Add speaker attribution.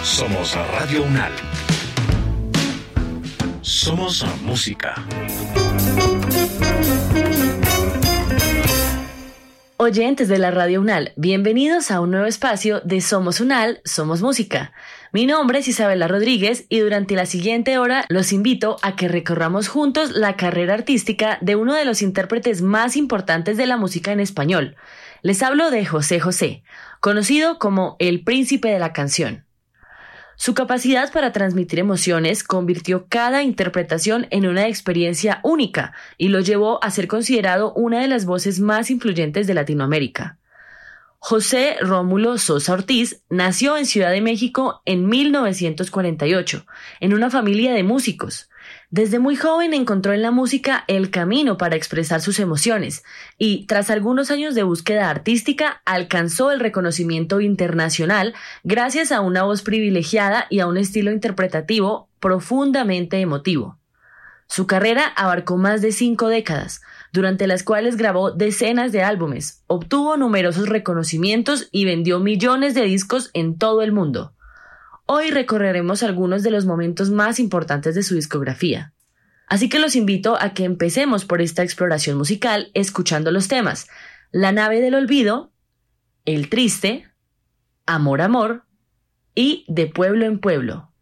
Speaker 1: Somos Radio UNAL. Somos música.
Speaker 2: Oyentes de la Radio UNAL, bienvenidos a un nuevo espacio de Somos UNAL, Somos Música. Mi nombre es Isabela Rodríguez y durante la siguiente hora los invito a que recorramos juntos la carrera artística de uno de los intérpretes más importantes de la música en español. Les hablo de José José, conocido como el Príncipe de la Canción. Su capacidad para transmitir emociones convirtió cada interpretación en una experiencia única y lo llevó a ser considerado una de las voces más influyentes de Latinoamérica. José Rómulo Sosa Ortiz nació en Ciudad de México en 1948, en una familia de músicos. Desde muy joven encontró en la música el camino para expresar sus emociones y, tras algunos años de búsqueda artística, alcanzó el reconocimiento internacional gracias a una voz privilegiada y a un estilo interpretativo profundamente emotivo. Su carrera abarcó más de 5 décadas, durante las cuales grabó decenas de álbumes, obtuvo numerosos reconocimientos y vendió millones de discos en todo el mundo. Hoy recorreremos algunos de los momentos más importantes de su discografía. Así que los invito a que empecemos por esta exploración musical escuchando los temas La nave del olvido, El triste, Amor, amor y De pueblo en pueblo.